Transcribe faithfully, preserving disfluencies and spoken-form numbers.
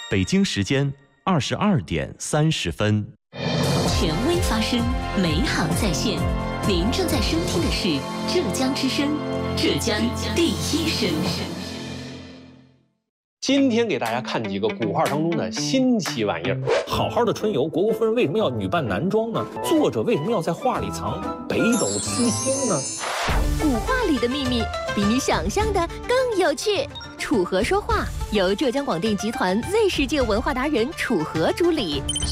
北京时间二十二点三十分。 权威发声，美好在线。您正在收听的是浙江之声，浙江第一声。 今天给大家看几个古画当中的新奇玩意儿。 好好的春游，虢国夫人为什么要女扮男装呢？作者为什么要在画里藏北斗七星呢？ 古画里的秘密比你想象的更有趣。楚河说话由浙江广电集团 Z 世界文化达人楚河主理。